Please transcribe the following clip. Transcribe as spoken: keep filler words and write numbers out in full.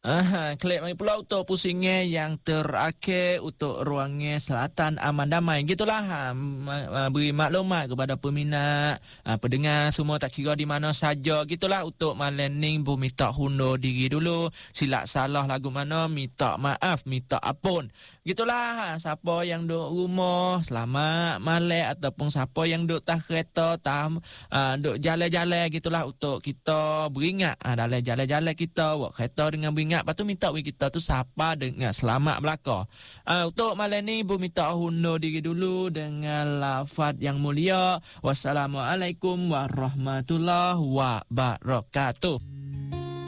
Aha, klik mai pula untuk pusingnya yang terakhir untuk ruangnya selatan aman damai. Gitulah ha, ma- ma- beri maklumat kepada peminat, ha, pendengar semua tak kira di mana saja. Gitulah untuk malam ni bu minta hundur diri dulu. Silap salah lagu mana minta maaf, minta ampun. Gitulah ha, siapa yang duduk rumah selamat malam ataupun siapa yang duduk tak kereta tak uh, duduk jalan-jalan gitulah untuk kita beringat ha, dalam jalan-jalan kita buat kereta dengan beringat. Lepas tu minta kita tu sapa dengan selamat belaka. Uh, untuk malam ni bu minta hundur diri dulu dengan lafaz yang mulia. Wassalamualaikum warahmatullahi wabarakatuh.